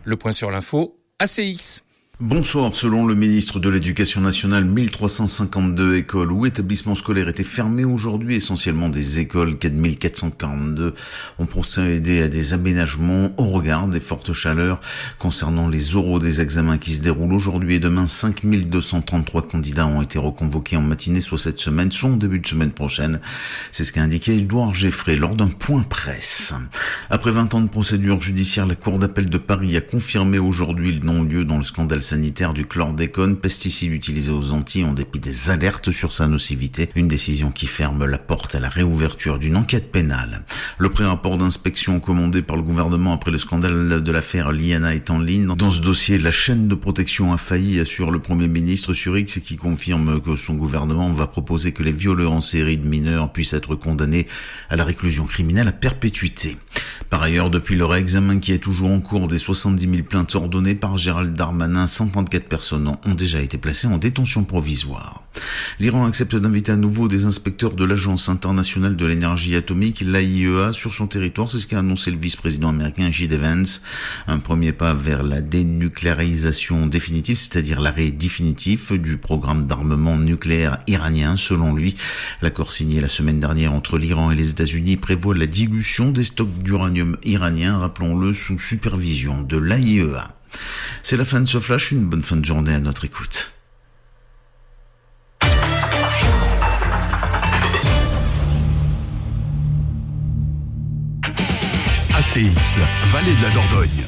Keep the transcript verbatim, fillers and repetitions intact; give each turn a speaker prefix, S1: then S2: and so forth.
S1: Le point sur l'info, A C X.
S2: Bonsoir. Selon le ministre de l'Éducation nationale, mille trois cent cinquante-deux écoles ou établissements scolaires étaient fermés aujourd'hui, essentiellement des écoles. quatre mille quatre cent quarante-deux ont procédé à des aménagements au regard des fortes chaleurs. Concernant les oraux des examens qui se déroulent aujourd'hui et demain, cinq mille deux cent trente-trois candidats ont été reconvoqués en matinée, soit cette semaine, soit en début de semaine prochaine. C'est ce qu'a indiqué Édouard Geffray lors d'un point presse. Après vingt ans de procédure judiciaire, la Cour d'appel de Paris a confirmé aujourd'hui le non-lieu dans le scandale sanitaire du chlordécone, pesticide utilisé aux Antilles en dépit des alertes sur sa nocivité. Une décision qui ferme la porte à la réouverture d'une enquête pénale. Le pré-rapport d'inspection commandé par le gouvernement après le scandale de l'affaire Liana est en ligne. Dans ce dossier, la chaîne de protection a failli, assure le Premier ministre sur X, qui confirme que son gouvernement va proposer que les violeurs en série de mineurs puissent être condamnés à la réclusion criminelle à perpétuité. Par ailleurs, depuis le réexamen qui est toujours en cours des soixante-dix mille plaintes ordonnées par Gérald Darmanin, cent trente-quatre personnes ont déjà été placées en détention provisoire. L'Iran accepte d'inviter à nouveau des inspecteurs de l'Agence internationale de l'énergie atomique, l'A I E A, sur son territoire. C'est ce qu'a annoncé le vice-président américain J D Vance. Un premier pas vers la dénucléarisation définitive, c'est-à-dire l'arrêt définitif du programme d'armement nucléaire iranien. Selon lui, l'accord signé la semaine dernière entre l'Iran et les États-Unis prévoit la dilution des stocks d'uranium iranien, rappelons-le, sous supervision de l'A I E A. C'est la fin de ce flash, une bonne fin de journée à notre écoute.
S3: A C X, Vallée de la Dordogne.